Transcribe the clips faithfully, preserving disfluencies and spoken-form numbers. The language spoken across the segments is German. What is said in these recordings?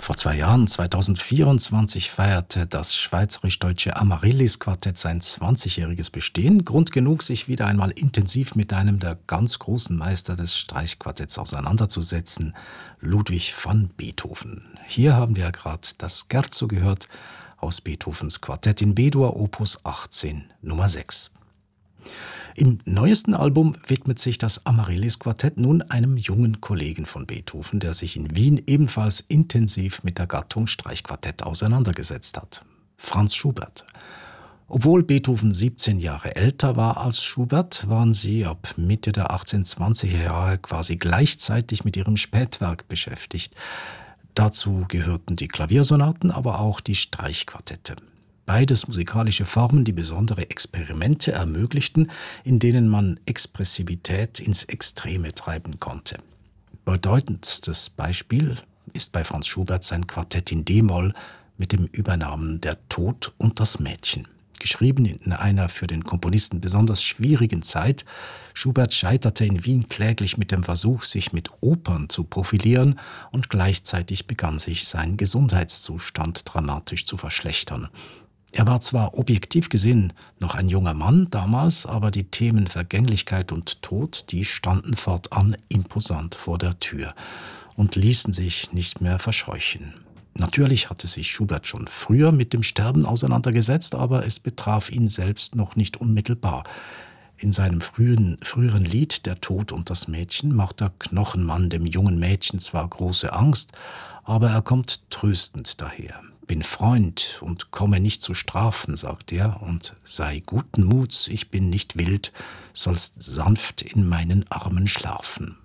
Vor zwei Jahren, zweitausendvierundzwanzig, feierte das schweizerisch-deutsche Amaryllis-Quartett sein zwanzigjähriges Bestehen. Grund genug, sich wieder einmal intensiv mit einem der ganz großen Meister des Streichquartetts auseinanderzusetzen, Ludwig van Beethoven. Hier haben wir ja gerade das Scherzo gehört aus Beethovens Quartett in B-Dur, Opus achtzehn, Nummer sechs. Im neuesten Album widmet sich das Amaryllis-Quartett nun einem jungen Kollegen von Beethoven, der sich in Wien ebenfalls intensiv mit der Gattung Streichquartett auseinandergesetzt hat: Franz Schubert. Obwohl Beethoven siebzehn Jahre älter war als Schubert, waren sie ab Mitte der achtzehnhundertzwanziger Jahre quasi gleichzeitig mit ihrem Spätwerk beschäftigt. Dazu gehörten die Klaviersonaten, aber auch die Streichquartette. Beides musikalische Formen, die besondere Experimente ermöglichten, in denen man Expressivität ins Extreme treiben konnte. Bedeutendstes Beispiel ist bei Franz Schubert sein Quartett in D-Moll mit dem Übernamen Der Tod und das Mädchen. Geschrieben in einer für den Komponisten besonders schwierigen Zeit. Schubert scheiterte in Wien kläglich mit dem Versuch, sich mit Opern zu profilieren, und gleichzeitig begann sich sein Gesundheitszustand dramatisch zu verschlechtern. Er war zwar objektiv gesehen noch ein junger Mann damals, aber die Themen Vergänglichkeit und Tod, die standen fortan imposant vor der Tür und ließen sich nicht mehr verscheuchen. Natürlich hatte sich Schubert schon früher mit dem Sterben auseinandergesetzt, aber es betraf ihn selbst noch nicht unmittelbar. In seinem frühen, früheren Lied »Der Tod und das Mädchen« macht der Knochenmann dem jungen Mädchen zwar große Angst, aber er kommt tröstend daher. »Bin Freund und komme nicht zu strafen«, sagt er, »und sei guten Muts, ich bin nicht wild, sollst sanft in meinen Armen schlafen.«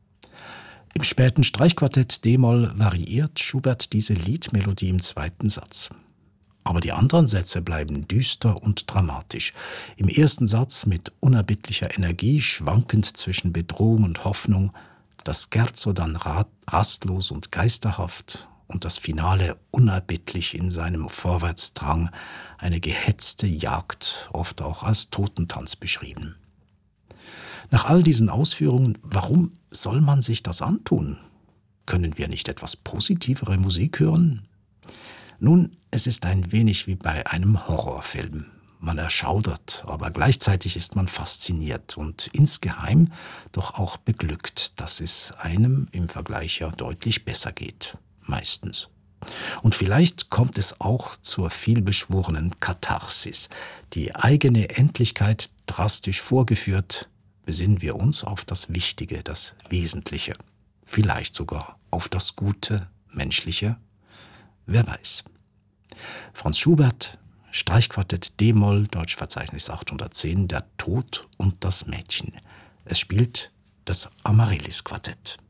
Im späten Streichquartett D-Moll variiert Schubert diese Liedmelodie im zweiten Satz. Aber die anderen Sätze bleiben düster und dramatisch. Im ersten Satz mit unerbittlicher Energie, schwankend zwischen Bedrohung und Hoffnung, das Scherzo dann rastlos und geisterhaft und das Finale unerbittlich in seinem Vorwärtsdrang, eine gehetzte Jagd, oft auch als Totentanz beschrieben. Nach all diesen Ausführungen, warum soll man sich das antun? Können wir nicht etwas positivere Musik hören? Nun, es ist ein wenig wie bei einem Horrorfilm. Man erschaudert, aber gleichzeitig ist man fasziniert und insgeheim doch auch beglückt, dass es einem im Vergleich ja deutlich besser geht. Meistens. Und vielleicht kommt es auch zur vielbeschworenen Katharsis. Die eigene Endlichkeit drastisch vorgeführt, besinnen wir uns auf das Wichtige, das Wesentliche. Vielleicht sogar auf das Gute, Menschliche. Wer weiß. Franz Schubert, Streichquartett D-Moll, Deutschverzeichnis achthundertzehn, Der Tod und das Mädchen. Es spielt das Amaryllis-Quartett.